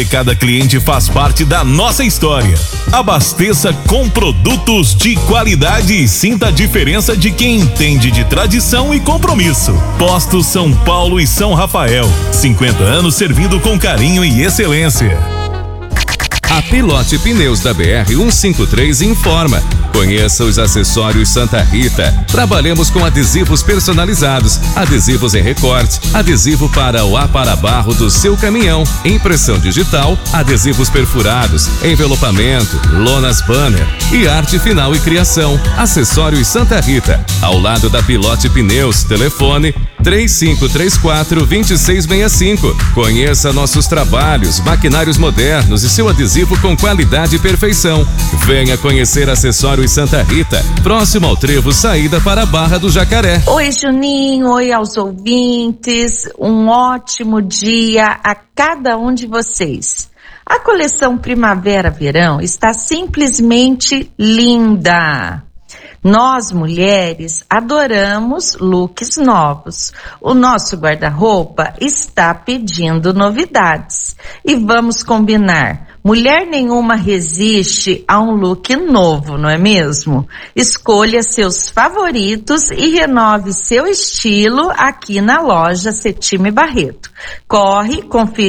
Cada cliente faz parte da nossa história. Abasteça com produtos de qualidade e sinta a diferença de quem entende de tradição e compromisso. Postos São Paulo e São Rafael. 50 anos servindo com carinho e excelência. A Pilote Pneus da BR-153 informa. Conheça os acessórios Santa Rita. Trabalhamos com adesivos personalizados, adesivos em recorte, adesivo para o aparabarro do seu caminhão, impressão digital, adesivos perfurados, envelopamento, lonas banner e arte final e criação. Acessórios Santa Rita, ao lado da Pilote Pneus. Telefone 3534-2665. Conheça nossos trabalhos, maquinários modernos e seu adesivo com qualidade e perfeição. Venha conhecer Acessórios Santa Rita, próximo ao Trevo, saída para a Barra do Jacaré. Oi, Juninho, oi aos ouvintes, um ótimo dia a cada um de vocês. A coleção Primavera-Verão está simplesmente linda. Nós, mulheres, adoramos looks novos. O nosso guarda-roupa está pedindo novidades. E vamos combinar, mulher nenhuma resiste a um look novo, não é mesmo? Escolha seus favoritos e renove seu estilo aqui na loja Setime Barreto. Corre, confira